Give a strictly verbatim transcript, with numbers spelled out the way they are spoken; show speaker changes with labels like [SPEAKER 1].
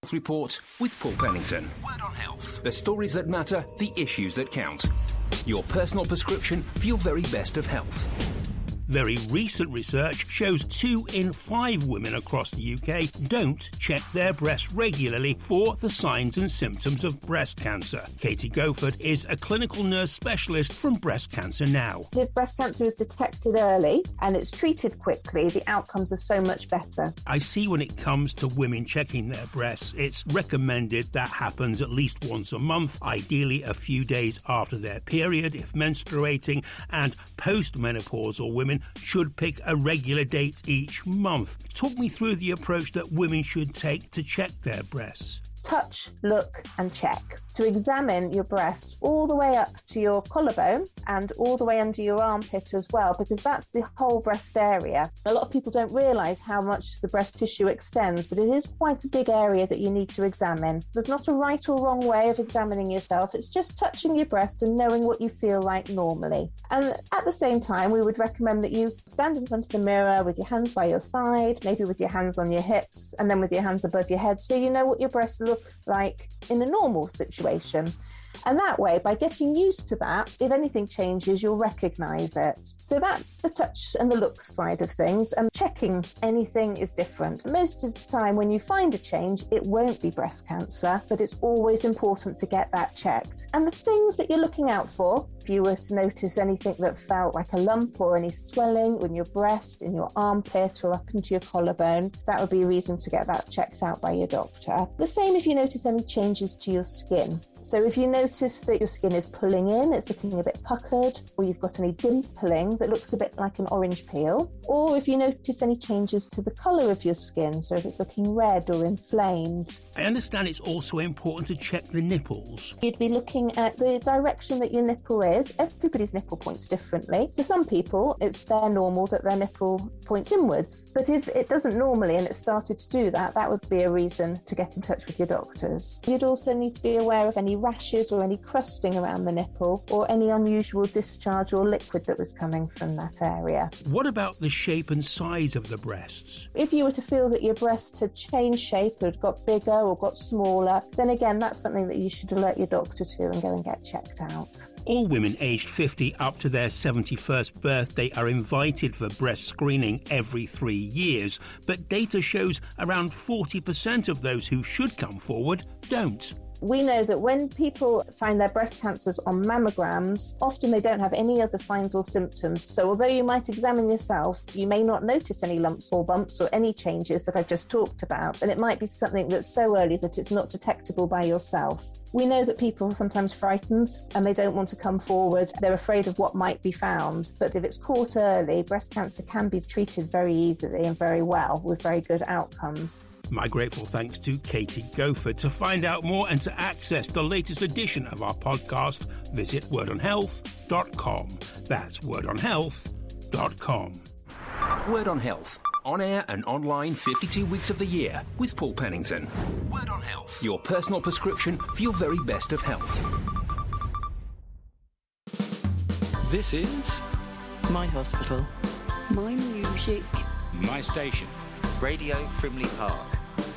[SPEAKER 1] Health Report with Paul Pennington. Word on Health. The stories that matter, the issues that count. Your personal prescription for your very best of health.
[SPEAKER 2] Very recent research shows two in five women across the U K don't check their breasts regularly for the signs and symptoms of breast cancer. Katie Goford is a clinical nurse specialist from Breast Cancer Now.
[SPEAKER 3] If breast cancer is detected early and it's treated quickly, the outcomes are so much better.
[SPEAKER 2] I see when it comes to women checking their breasts, it's recommended that happens at least once a month, ideally a few days after their period if menstruating, and postmenopausal women should pick a regular date each month. Talk me through the approach that women should take to check their breasts.
[SPEAKER 3] Touch, look and check. To examine your breast all the way up to your collarbone and all the way under your armpit as well, because that's the whole breast area. A lot of people don't realise how much the breast tissue extends, but it is quite a big area that you need to examine. There's not a right or wrong way of examining yourself. It's just touching your breast and knowing what you feel like normally. And at the same time, we would recommend that you stand in front of the mirror with your hands by your side, maybe with your hands on your hips, and then with your hands above your head, so you know what your breasts look like in a normal situation. And that way, by getting used to that, if anything changes, you'll recognise it. So that's the touch and the look side of things. And checking anything is different. Most of the time, when you find a change, it won't be breast cancer, but it's always important to get that checked. And the things that you're looking out for, if you were to notice anything that felt like a lump or any swelling in your breast, in your armpit or up into your collarbone, that would be a reason to get that checked out by your doctor. The same if you notice any changes to your skin. So if you notice that your skin is pulling in, it's looking a bit puckered, or you've got any dimpling that looks a bit like an orange peel, or if you notice any changes to the colour of your skin, so if it's looking red or inflamed.
[SPEAKER 2] I understand it's also important to check the nipples.
[SPEAKER 3] You'd be looking at the direction that your nipple is. Everybody's nipple points differently. For some people, it's their normal that their nipple points inwards. But if it doesn't normally and it started to do that, that would be a reason to get in touch with your doctors. You'd also need to be aware of any rashes or any crusting around the nipple or any unusual discharge or liquid that was coming from that area.
[SPEAKER 2] What about the shape and size of the breasts?
[SPEAKER 3] If you were to feel that your breast had changed shape, had got bigger or got smaller, then again, that's something that you should alert your doctor to and go and get checked out.
[SPEAKER 2] All women aged fifty up to their seventy-first birthday are invited for breast screening every three years, but data shows around forty percent of those who should come forward don't.
[SPEAKER 3] We know that when people find their breast cancers on mammograms, often they don't have any other signs or symptoms. So although you might examine yourself, you may not notice any lumps or bumps or any changes that I've just talked about. And it might be something that's so early that it's not detectable by yourself. We know that people are sometimes frightened and they don't want to come forward. They're afraid of what might be found. But if it's caught early, breast cancer can be treated very easily and very well with very good outcomes.
[SPEAKER 2] My grateful thanks to Katie Goford. To find out more and to access the latest edition of our podcast, visit word on health dot com. That's word on health dot com.
[SPEAKER 1] Word on Health. On air and online fifty-two weeks of the year with Paul Pennington. Word on Health. Your personal prescription for your very best of health.
[SPEAKER 4] This is
[SPEAKER 5] My hospital.
[SPEAKER 6] My music.
[SPEAKER 4] My station.
[SPEAKER 5] Radio Frimley Park.